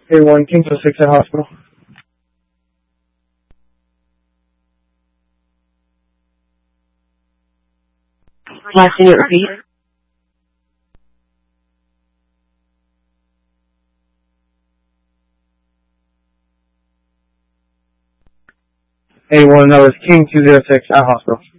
A1, King 6 at hospital. Last unit, repeat. A1, that was King 206 at hospital.